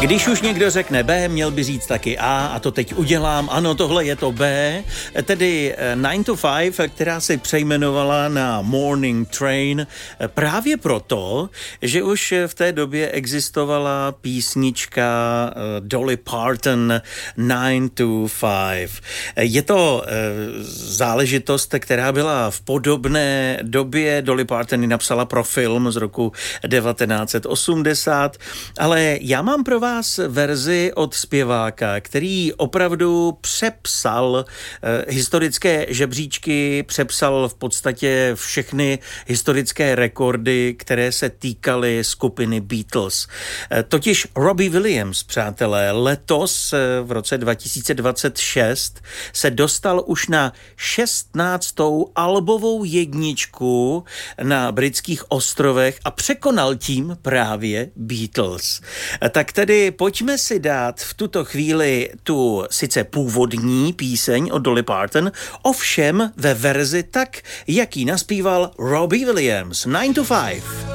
Když už někdo řekne B, měl by říct taky A to teď udělám. Ano, tohle je to B, tedy 9 to 5, která se přejmenovala na Morning Train právě proto, že už v té době existovala písnička Dolly Parton 9 to 5. Je to záležitost, která byla v podobné době. Dolly Parton ji napsala pro film z roku 1980, ale já mám pro vás verzi od zpěváka, který opravdu přepsal historické žebříčky, přepsal v podstatě všechny historické rekordy, které se týkaly skupiny Beatles. Totiž Robbie Williams, přátelé, letos v roce 2026 se dostal už na 16. albovou jedničku na britských ostrovech a překonal tím právě Beatles. Tak tedy pojďme si dát v tuto chvíli tu sice původní píseň od Dolly Parton, ovšem ve verzi tak, jak ji naspíval Robbie Williams. 9 to 5.